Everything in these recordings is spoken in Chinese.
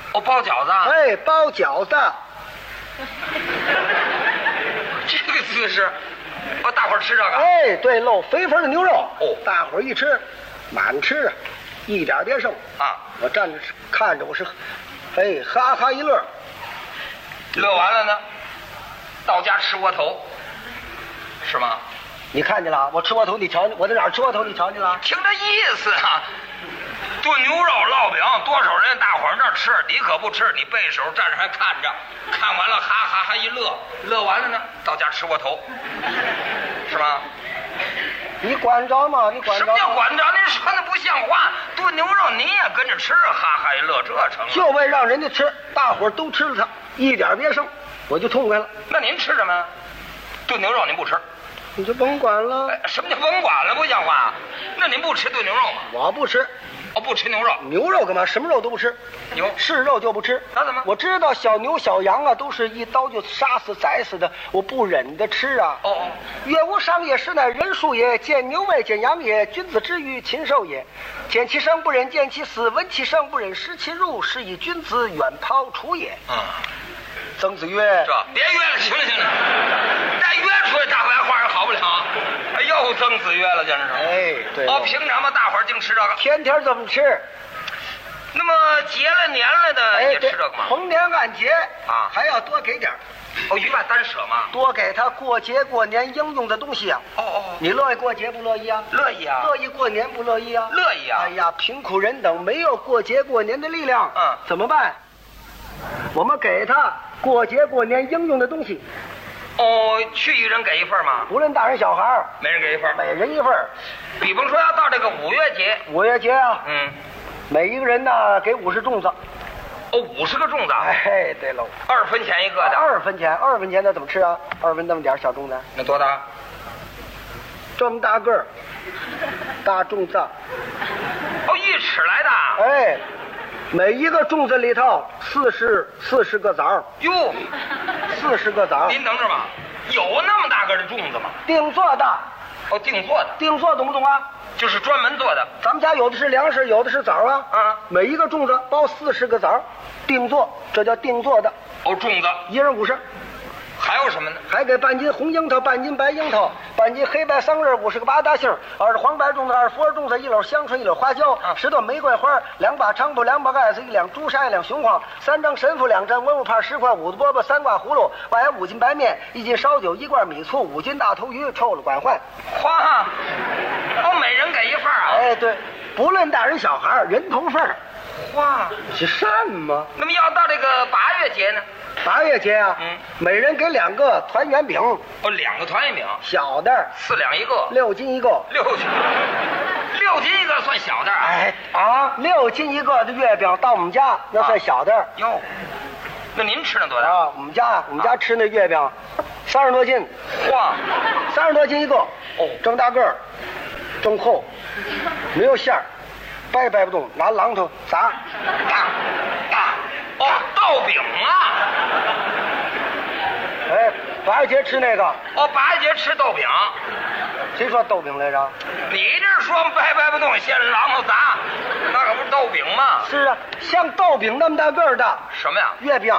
哦，包饺子。 哎，包饺子。 这个姿势，哦，大伙儿吃这个。 哎，对喽，肥肥的牛肉。 哦， 大伙儿一吃，满吃啊，一点别剩啊。 我站着看着，我是，哎，哈哈一乐。 乐完了呢，到家吃窝头，是吗？ 你看见了？我吃窝头，你瞧见？我在哪儿吃窝头？你瞧见了？ 听这意思啊，炖牛肉、烙饼，多少人大伙儿那吃，你可不吃，你背手站着还看着，看完了哈哈哈一乐，乐完了呢，到家吃窝头，是吗？ 你管着吗？你管着？ 什么叫管着？您说那不像话！炖牛肉您也跟着吃，哈哈一乐，这成了？ 就为让人家吃，大伙儿都吃了它，一点别剩，我就痛快了。 那您吃什么？炖牛肉您不吃？ 你就甭管了。 哎，什么叫甭管了？不像话！那您不吃炖牛肉吗？ 我不吃。 哦，不吃牛肉。 牛肉干嘛？什么肉都不吃。 牛是肉就不吃。 那怎么？ 我知道小牛小羊啊，都是一刀就杀死宰死的，我不忍得吃啊。 哦哦。 乐无伤也，实乃人数也。见牛未见羊也，君子之于禽兽也。见其生不忍见其死，闻其声不忍食其入，是以君子远庖厨也。曾子曰：“ 这别约了，行了行了，再约出来大白话也好不了。哎呦，曾子约了，简直是。 哎，对。 哦，平常嘛，大伙儿净吃这个， 天天这么吃。 那么节了年了的也吃这个吗？ 逢年按节啊， 还要多给点。 哦，一万单舍嘛， 多给他过节过年应用的东西啊。 哦哦， 你乐意过节不乐意啊？ 乐意啊。 乐意过年不乐意啊？ 乐意啊。 哎呀，贫苦人等没有过节过年的力量，怎么办？我们给他过节过年应用的东西。 哦，去一人给一份吗？ 无论大人小孩， 每人给一份， 每人一份。 比方说要到这个五月节， 五月节啊，每一个人呢给50粽子。 哦，50个粽子。 哎，对喽 ，2分钱一个的。 2分钱，2分钱那怎么吃啊？2分那么点小粽子。 那多大？ 这么大个儿，大粽子。 哦，1尺来的。 哎。每一个粽子里头40个枣。 哟 ，40个枣。 您等着吧，有那么大个的粽子吗？ 定做的。 哦，定做的。 定做懂不懂啊？ 就是专门做的。 咱们家有的是粮食，有的是枣啊。每一个粽子包40个枣，定做，这叫定做的。 哦，粽子一人50。 还有什么呢？ 还给半斤红樱桃，半斤白樱桃，半斤黑白桑葚，50个八大杏，20黄白粽子，20福尔粽子，1篓香椿，1篓花椒，10朵玫瑰花，2把菖蒲，2把盖子，1两朱砂，1两雄黄，3张神父，2张文物帕，10块五子饽饽，3挂葫芦，外5斤白面，1斤烧酒，1罐米醋，5斤大头鱼，臭了管换。 花，哦，每人给一份啊。 哎，对，不论大人小孩，人头份。 花是善吗？ 那么要到这个8月节呢 ？8月节啊，每人给2个团圆饼。 哦，2个团圆饼， 小的 4两一个 ，6斤一个。 6斤一个算小的。 哎啊，6斤一个的月饼到我们家那算小的。 哟，那您吃那多大啊？我们家吃那月饼，30多斤。 哇 ，30多斤一个。哦，这么大个儿，这么厚，没有馅儿，掰不动，拿榔头砸， 哦，豆饼啊！ 哎，8月节吃那个。 哦，8月节吃豆饼。 谁说豆饼来着？ 你这说掰不动，先榔头砸，那可不是豆饼吗？ 是啊，像豆饼那么大个儿的。 什么呀？ 月饼。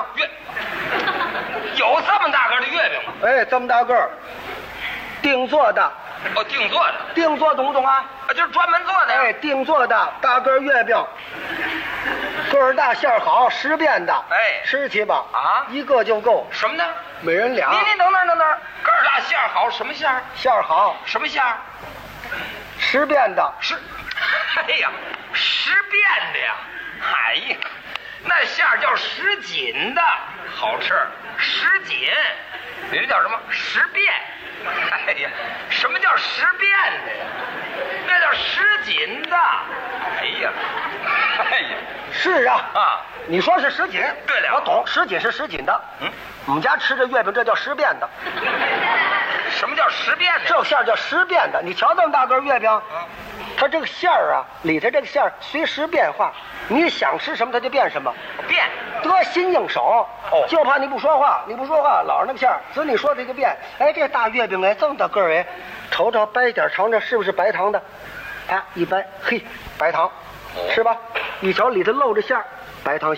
有这么大个的月饼吗？ 哎，这么大个儿，定做的。 哦，定做的。 定做懂不懂啊？ 就是专门做的。 哎，定做的大个月饼，个儿大馅儿好，10变的。 哎， 吃去吧。 啊， 一个就够。 什么呢？ 每人2。 您等等，个儿大馅儿好，什么馅儿？ 馅儿好。 什么馅儿 ？10变的。 哎呀，10变的呀！哎呀，那馅儿叫10锦的，好吃。10锦，这叫什么？10变。哎呀，什么叫10变的呀？那叫10锦的。哎呀， 是啊，你说是10锦， 对了， 我懂，10锦是10锦的。我们家吃的月饼这叫10变的。 什么叫10变的？ 这馅儿叫10变的。你瞧这么大个月饼，它这个馅儿啊，里头这个馅儿随时变化，你想吃什么它就变什么， 变得心应手。哦，就怕你不说话，老是那个馅儿，所以你说它就变。哎，这大月饼哎，这么大个儿哎，瞅瞅掰一点尝尝，是不是白糖的？啊，一掰，嘿，白糖，是吧？一瞧里头露着馅儿，白糖。